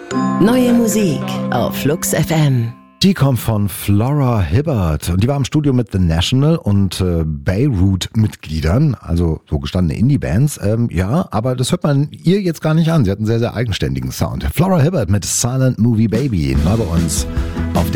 Neue Musik auf Flux FM. Die kommt von Flora Hibbert und die war im Studio mit The National und Beirut-Mitgliedern, also so gestandene Indie-Bands. Ja, aber das hört man ihr jetzt gar nicht an. Sie hat einen sehr, sehr eigenständigen Sound. Flora Hibbert mit Silent Movie Baby, neu bei uns auf